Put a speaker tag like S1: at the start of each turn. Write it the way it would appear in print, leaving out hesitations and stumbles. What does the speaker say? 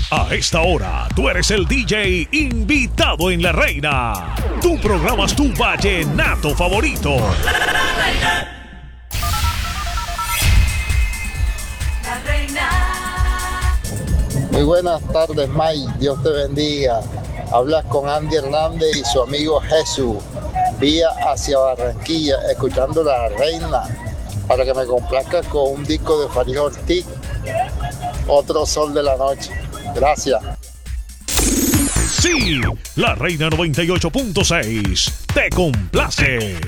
S1: A esta hora, tú eres el DJ invitado en La Reina. Tú programas tu vallenato favorito.
S2: La Reina.
S3: Muy buenas tardes, Mike. Dios te bendiga. Hablas con Andy Hernández y su amigo Jesús. Vía hacia Barranquilla, escuchando La Reina, para que me complazca con un disco de Farid Ortiz, Otro Sol de la Noche. Gracias.
S1: Sí, La Reina 98.6 te complace.